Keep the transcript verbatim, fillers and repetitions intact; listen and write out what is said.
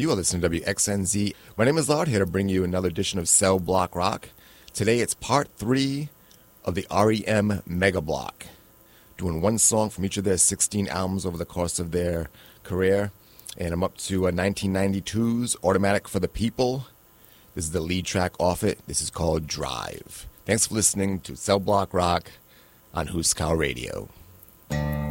You are listening to W X N Z. My name is Lard, here to bring you another edition of Cell Block Rock. Today it's part three of the R E M Mega Block, doing one song from each of their sixteen albums over the course of their career. And I'm up to uh, nineteen ninety-two's Automatic for the People. This is the lead track off it. This is called Drive. Thanks for listening to Cell Block Rock on Huskow Radio.